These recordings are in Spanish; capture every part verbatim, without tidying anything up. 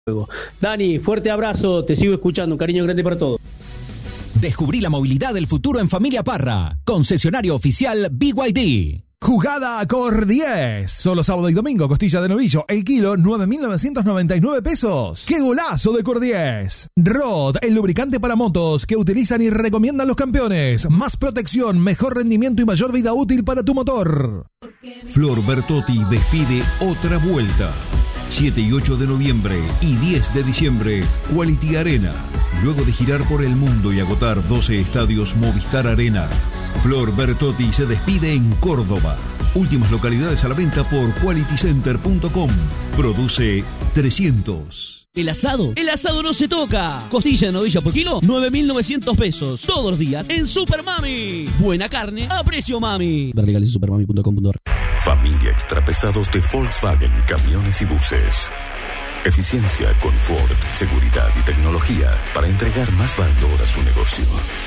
Dani, fuerte abrazo, te sigo escuchando, un cariño grande para todos. Descubrí la movilidad del futuro en Familia Parra, concesionario oficial B Y D. Jugada Cor diez. Solo sábado y domingo, costilla de novillo, el kilo, nueve mil novecientos noventa y nueve pesos. ¡Qué golazo de Cor diez! Rod, el lubricante para motos que utilizan y recomiendan los campeones. Más protección, mejor rendimiento y mayor vida útil para tu motor. Flor Bertotti despide otra vuelta. siete y ocho de noviembre y diez de diciembre, Quality Arena. Luego de girar por el mundo y agotar doce estadios Movistar Arena, Flor Bertotti se despide en Córdoba. Últimas localidades a la venta por quality center punto com. Produce trescientos. El asado, el asado no se toca. Costilla de novilla por kilo, nueve mil novecientos pesos. Todos los días en Super Mami. Buena carne a precio mami. Ver legales en supermami punto com punto a r. Familia Extrapesados de Volkswagen Camiones y Buses. Eficiencia, confort, seguridad y tecnología para entregar más valor a su negocio.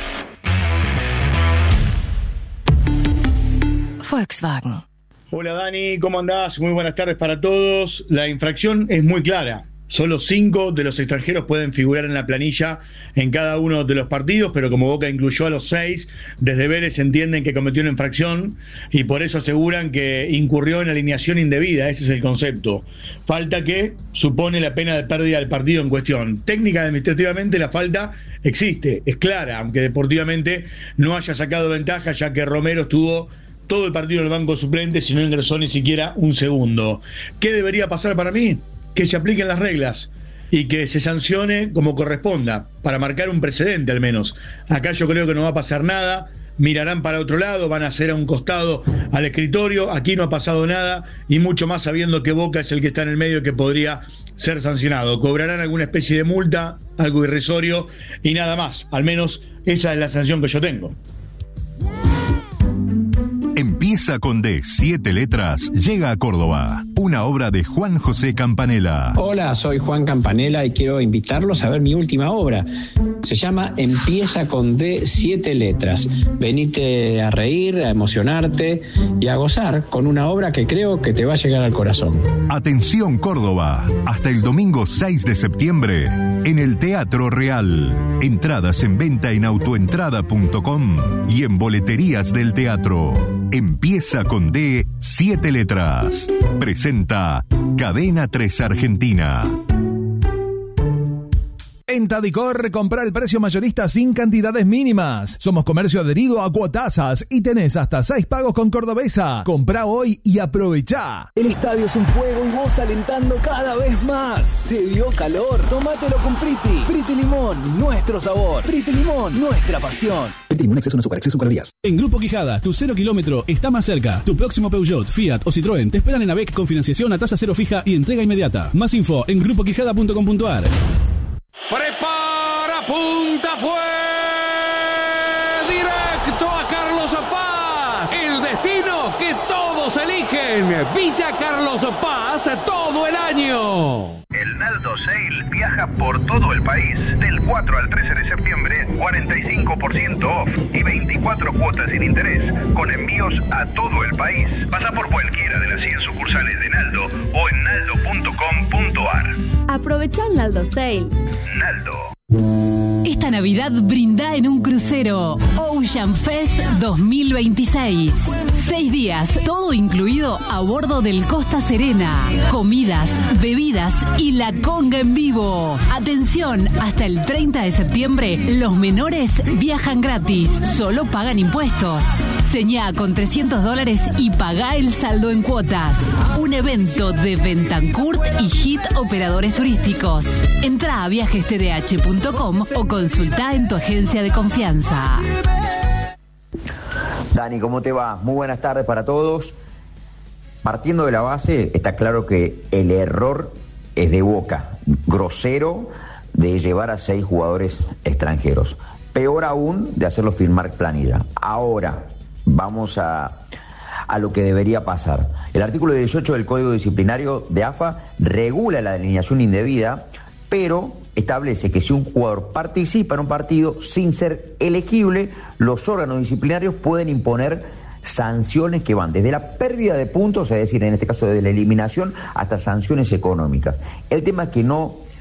Volkswagen. Hola Dani, ¿cómo andás? Muy buenas tardes para todos. La infracción es muy clara. Solo cinco de los extranjeros pueden figurar en la planilla en cada uno de los partidos, pero como Boca incluyó a los seis, desde Vélez entienden que cometió una infracción y por eso aseguran que incurrió en alineación indebida. Ese es el concepto. Falta que supone la pena de pérdida del partido en cuestión. Técnica administrativamente la falta existe, es clara, aunque deportivamente no haya sacado ventaja, ya que Romero estuvo todo el partido en el banco suplente y no ingresó ni siquiera un segundo. ¿Qué debería pasar para mí? Que se apliquen las reglas y que se sancione como corresponda, para marcar un precedente al menos. Acá yo creo que no va a pasar nada, mirarán para otro lado, van a hacer a un costado al escritorio, aquí no ha pasado nada, y mucho más sabiendo que Boca es el que está en el medio y que podría ser sancionado. Cobrarán alguna especie de multa, algo irrisorio, y nada más. Al menos esa es la sanción que yo tengo. Empieza con D, siete letras, llega a Córdoba. Una obra de Juan José Campanella. Hola, soy Juan Campanella y quiero invitarlos a ver mi última obra. Se llama Empieza con D, siete letras. Venite a reír, a emocionarte y a gozar con una obra que creo que te va a llegar al corazón. Atención Córdoba, hasta el domingo seis de septiembre en el Teatro Real. Entradas en venta en autoentrada punto com y en boleterías del teatro. Empieza con D, siete letras. Presenta Cadena tres Argentina. En Tadicor, compra el precio mayorista sin cantidades mínimas. Somos comercio adherido a Cuotasas y tenés hasta seis pagos con Cordobesa. Comprá hoy y aprovechá. El estadio es un fuego y vos alentando cada vez más. ¿Te dio calor? Tómatelo con Priti. Priti Limón, nuestro sabor. Priti Limón, nuestra pasión. Priti Limón, exceso no azúcar, exceso calorías. En Grupo Quijada, tu cero kilómetro está más cerca. Tu próximo Peugeot, Fiat o Citroën te esperan en A B E C con financiación a tasa cero fija y entrega inmediata. Más info en grupo quijada punto com punto a r. Prepara, punta, fue directo a Carlos Paz. El destino que todos eligen. Villa Carlos Paz todo el año. El Naldo Sale viaja por todo el país. Del cuatro al trece de septiembre, cuarenta y cinco por ciento off y veinticuatro cuotas sin interés, con envíos a todo el país. Pasa por cualquiera de las cien sucursales de Naldo o en naldo punto com punto a r. Aprovecha el Naldo Sale. Naldo. Esta Navidad brinda en un crucero. Ocean Fest dos mil veintiséis. Seis días, todo incluido a bordo del Costa Serena. Comidas, bebidas y la conga en vivo. Atención, hasta el treinta de septiembre, los menores viajan gratis. Solo pagan impuestos. Señá con trescientos dólares y pagá el saldo en cuotas. Un evento de Bentancurt y Hit Operadores Turísticos. Entrá a viajes t d h punto com o consultá en tu agencia de confianza. Dani, ¿cómo te va? Muy buenas tardes para todos. Partiendo de la base, está claro que el error es de Boca, grosero, de llevar a seis jugadores extranjeros. Peor aún, de hacerlos firmar planilla. Ahora, vamos a, a lo que debería pasar. El artículo dieciocho del Código Disciplinario de A F A regula la alineación indebida, pero establece que si un jugador participa en un partido sin ser elegible, los órganos disciplinarios pueden imponer sanciones que van desde la pérdida de puntos, es decir, en este caso desde la eliminación, hasta sanciones económicas. El tema es que no